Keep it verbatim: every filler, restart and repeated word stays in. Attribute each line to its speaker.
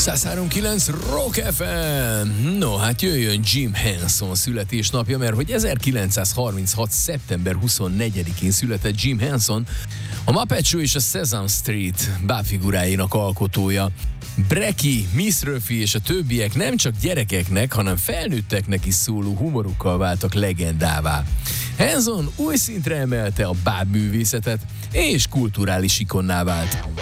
Speaker 1: száz három kilenc Rock ef em. No, hát jöjjön Jim Henson születésnapja, mert hogy ezerkilencszázharminchat. szeptember huszonnegyedikén született Jim Henson, a Muppet Show és a Sesame Street bábfiguráinak alkotója. Breki, Miss Röfi és a többiek nem csak gyerekeknek, hanem felnőtteknek is szóló humorukkal váltak legendává. Henson új szintre emelte a bábművészetet, és kulturális ikonná vált.